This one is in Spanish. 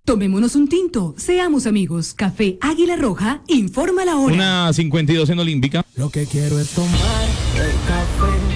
Tomémonos un tinto, seamos amigos. Café Águila Roja, informa la hora. 1:52 en Olímpica. Lo que quiero es tomar el café.